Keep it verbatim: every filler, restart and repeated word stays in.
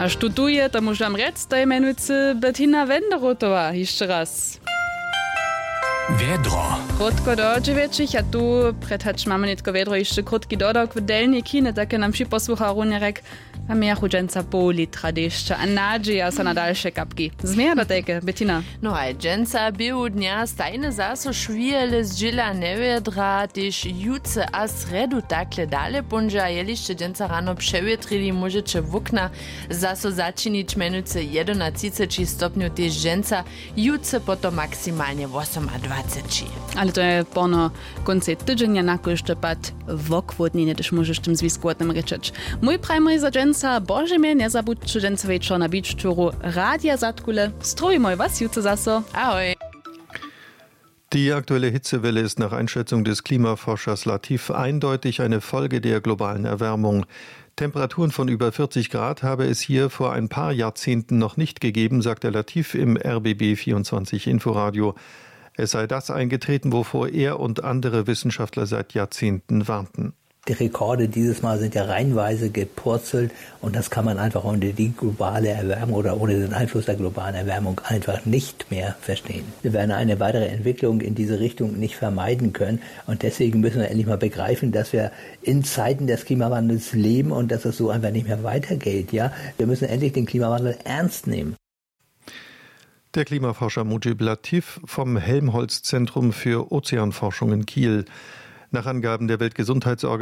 A študuje, to môžem rec, to je menujúci Bettina Wenderotová, ešte raz. Vedro. Krótko do dziewięciu, a tu pretač mamy netko vedro jeszcze krótki dodok w delnie kine, takie nam przy posłucharu nerek, a miach udżęca pół litra deszcza, a nadzieja sa na dalsze kapki. Zmier do tego, Bettina. No a dżęca biegu dnia stajne zaso szwijele z dziela nevedra, też juce a sredu takle dale bunża, jeliście dżęca rano przewietrili, możecie w okna zaso zaczynić menuce jedenaest stopniu też dżęca, juce potom maksymalnie osiemdziesiąt. Ale to je porno konce tydzienia na jeszcze pat wokwodnienie, też możesz tym związku o tym ryczeć. Mój prajmoj za dżęca, boże mnie, nie zabudźcie dżęca wieczor na beach touru Radia Satkule. Stroj moj, was jutze zaso? Ahoj. Die aktuelle Hitzewelle ist nach Einschätzung des Klimaforschers Latif eindeutig eine Folge der globalen Erwärmung. Temperaturen von über vierzig Grad habe es hier vor ein paar Jahrzehnten noch nicht gegeben, sagt der Latif im R B B vierundzwanzig Inforadio. Es sei das eingetreten, wovor er und andere Wissenschaftler seit Jahrzehnten warnten. Die Rekorde dieses Mal sind ja reihenweise gepurzelt und das kann man einfach ohne die globale Erwärmung oder ohne den Einfluss der globalen Erwärmung einfach nicht mehr verstehen. Wir werden eine weitere Entwicklung in diese Richtung nicht vermeiden können und deswegen müssen wir endlich mal begreifen, dass wir in Zeiten des Klimawandels leben und dass es so einfach nicht mehr weitergeht. Ja? Wir müssen endlich den Klimawandel ernst nehmen. Der Klimaforscher Mujib Latif vom Helmholtz-Zentrum für Ozeanforschung in Kiel. Nach Angaben der Weltgesundheitsorganisation